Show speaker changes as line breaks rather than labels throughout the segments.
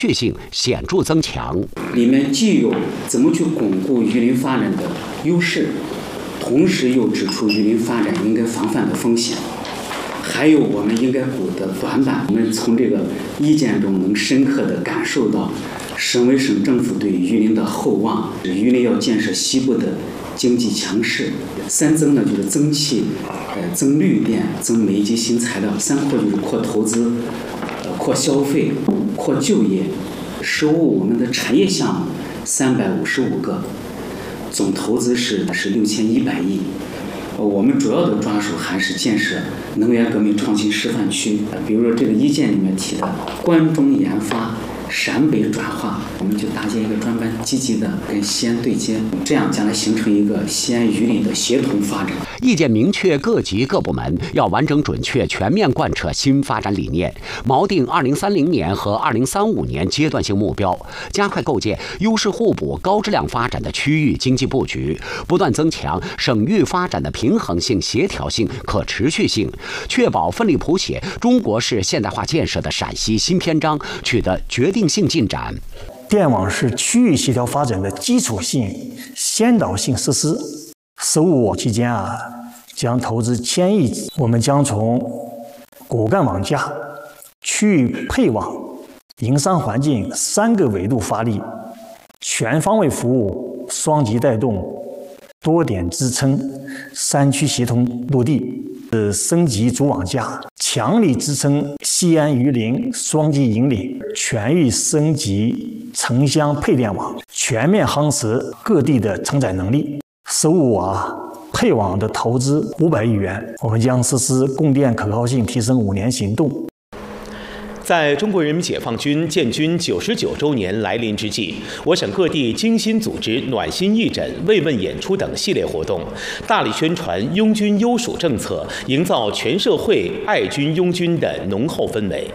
确性显著增强。
里面既有怎么去巩固榆林发展的优势，同时又指出榆林发展应该防范的风险，还有我们应该补的短板。我们从这个意见中能深刻地感受到省委省政府对榆林的厚望。榆林要建设西部的经济强势，三增呢就是增气、增绿电、增煤及新材料；三扩就是扩投资、扩消费、扩就业。15我们的产业项目355个，总投资是6100亿。我们主要的抓手还是建设能源革命创新示范区，比如说这个意见里面提的关中研发、陕北转化，我们就搭建一个专班，积极的跟西安对接，这样将来形成一个西安榆林的协同发展。
意见明确，各级各部门要完整准确全面贯彻新发展理念，锚定2030年和2035年阶段性目标，加快构建优势互补、高质量发展的区域经济布局，不断增强省域发展的平衡性、协调性、可持续性，确保奋力谱写中国式现代化建设的陕西新篇章取得决定性进展。
电网是区域协调发展的基础性、先导性设施。15期间将投资1000亿，我们将从骨干网架、区域配网、营商环境3个维度发力，全方位服务、双极带动、多点支撑、3区协同落地，升级主网架，强力支撑西安榆林双极引领，全域升级城乡配电网，全面夯实各地的承载能力。15配网的投资500亿元，我们将实施供电可靠性提升5年行动。
在中国人民解放军建军99周年来临之际，我省各地精心组织暖心义诊、慰问演出等系列活动，大力宣传拥军优属政策，营造全社会爱军拥军的浓厚氛围。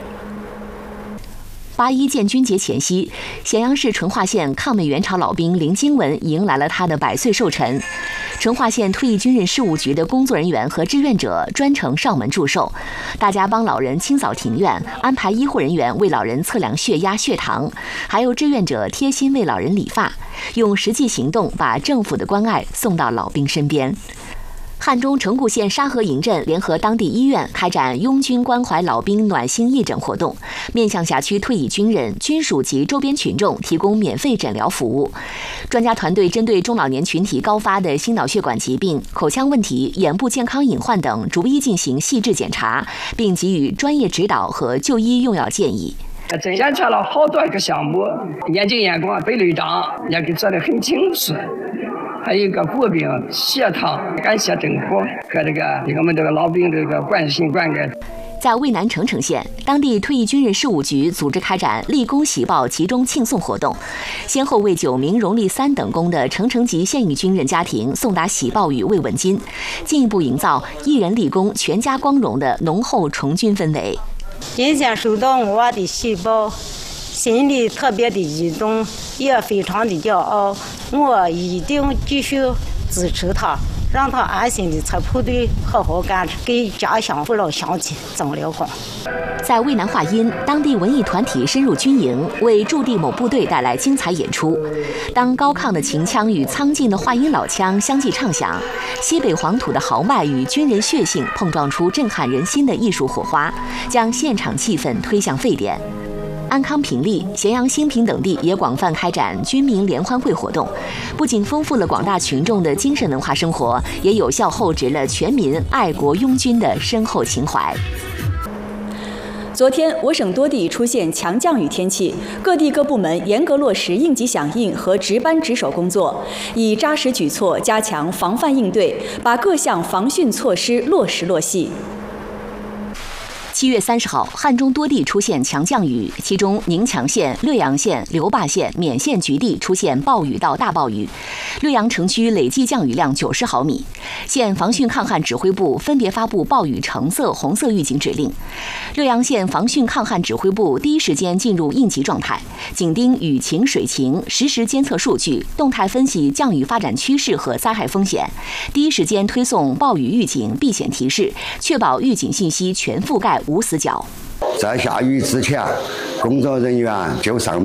8·1建军节前夕，咸阳市淳化县抗美援朝老兵林经文迎来了他的100岁寿辰。淳化县退役军人事务局的工作人员和志愿者专程上门祝寿，大家帮老人清扫庭院，安排医护人员为老人测量血压、血糖，还有志愿者贴心为老人理发，用实际行动把政府的关爱送到老兵身边。汉中城固县沙河营镇联合当地医院开展拥军关怀老兵暖心义诊活动，面向辖区退役军人、军属及周边群众提供免费诊疗服务。专家团队针对中老年群体高发的心脑血管疾病、口腔问题、眼部健康隐患等，逐一进行细致检查，并给予专业指导和就医用药建议。
检查了好多个项目，眼睛、眼光、白内障也给做得很清楚。还有一个骨病、血糖，感谢政府和我们老兵关心灌溉。
在渭南澄城县，当地退役军人事务局组织开展立功喜报集中庆送活动，先后为9名荣立3等功的城城级现役军人家庭送达喜报与慰问金，进一步营造一人立功、全家光荣的浓厚从军氛围。
今天收到我的喜报，心里特别的激动，也非常的骄傲。我一定继续支持他，让他安心的在部队好好干，给家乡父老乡亲增了光。
在渭南话阴，当地文艺团体深入军营，为驻地某部队带来精彩演出。当高亢的秦腔与苍劲的话音老腔相继唱响，西北黄土的豪迈与军人血性碰撞出震撼人心的艺术火花，将现场气氛推向沸点。安康、平利、咸阳、兴平等地也广泛开展军民联欢会活动，不仅丰富了广大群众的精神文化生活，也有效厚植了全民爱国拥军的深厚情怀。
昨天，我省多地出现强降雨天气，各地各部门严格落实应急响应和值班值守工作，以扎实举措加强防范应对，把各项防汛措施落实落细。
7月30号，汉中多地出现强降雨，其中宁强县、略阳县、留坝县、勉县局地出现暴雨到大暴雨，略阳城区累计降雨量90毫米。县防汛抗旱指挥部分别发布暴雨橙色、红色预警指令。略阳县防汛抗旱指挥部第一时间进入应急状态，紧盯雨情、水情，实时监测数据，动态分析降雨发展趋势和灾害风险，第一时间推送暴雨预警、避险提示，确保预警信息全覆盖无死角。
在下雨之前，工作人员就上